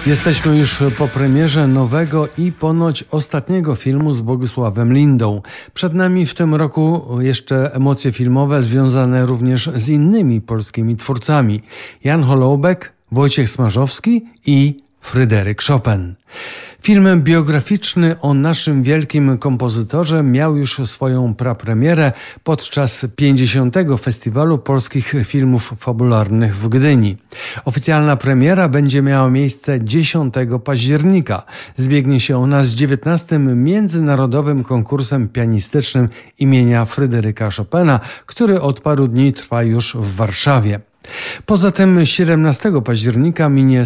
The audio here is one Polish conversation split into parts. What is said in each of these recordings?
Jesteśmy już po premierze nowego i ponoć ostatniego filmu z Bogusławem Lindą. Przed nami w tym roku jeszcze emocje filmowe związane również z innymi polskimi twórcami. Jan Holoubek, Wojciech Smarzowski i Fryderyk Chopin. Film biograficzny o naszym wielkim kompozytorze miał już swoją prapremierę podczas 50. Festiwalu Polskich Filmów Fabularnych w Gdyni. Oficjalna premiera będzie miała miejsce 10 października. Zbiegnie się ona z 19. Międzynarodowym konkursem pianistycznym imienia Fryderyka Chopina, który od paru dni trwa już w Warszawie. Poza tym 17 października minie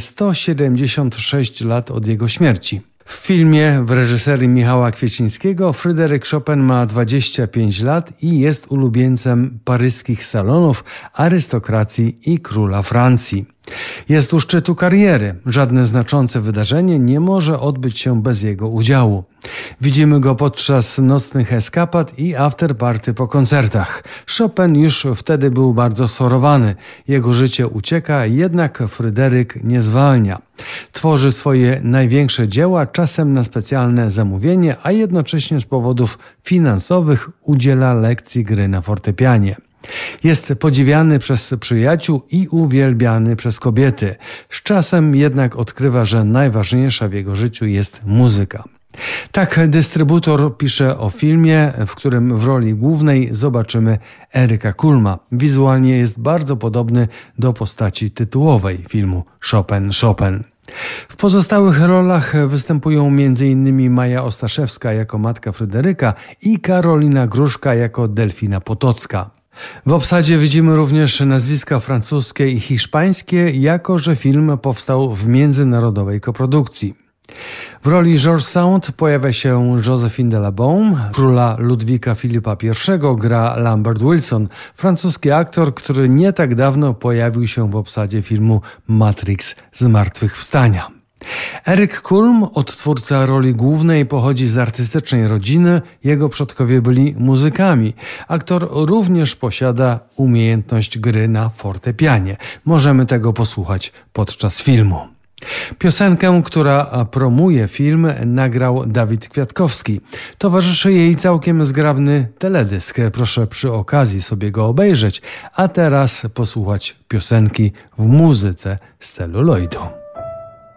176 lat od jego śmierci. W filmie w reżyserii Michała Kwiecińskiego Fryderyk Chopin ma 25 lat i jest ulubieńcem paryskich salonów, arystokracji i króla Francji. Jest u szczytu kariery. Żadne znaczące wydarzenie nie może odbyć się bez jego udziału. Widzimy go podczas nocnych eskapad i afterparty po koncertach. Chopin już wtedy był bardzo sorowany. Jego życie ucieka, jednak Fryderyk nie zwalnia. Tworzy swoje największe dzieła, czasem na specjalne zamówienie, a jednocześnie z powodów finansowych udziela lekcji gry na fortepianie. Jest podziwiany przez przyjaciół i uwielbiany przez kobiety. Z czasem jednak odkrywa, że najważniejsza w jego życiu jest muzyka. Tak dystrybutor pisze o filmie, w którym w roli głównej zobaczymy Eryka Kulma. Wizualnie jest bardzo podobny do postaci tytułowej filmu Chopin. W pozostałych rolach występują m.in. Maja Ostaszewska jako matka Fryderyka i Karolina Gruszka jako Delfina Potocka. W obsadzie widzimy również nazwiska francuskie i hiszpańskie, jako że film powstał w międzynarodowej koprodukcji. W roli George Sand pojawia się Joséphine de la Beaume, króla Ludwika Filipa I gra Lambert Wilson, francuski aktor, który nie tak dawno pojawił się w obsadzie filmu Matrix Zmartwychwstania. Eryk Kulm, odtwórca roli głównej, pochodzi z artystycznej rodziny, jego przodkowie byli muzykami. Aktor również posiada umiejętność gry na fortepianie. Możemy tego posłuchać podczas filmu. Piosenkę, która promuje film, nagrał Dawid Kwiatkowski. Towarzyszy jej całkiem zgrabny teledysk. Proszę przy okazji sobie go obejrzeć, a teraz posłuchać piosenki w muzyce z celuloidu.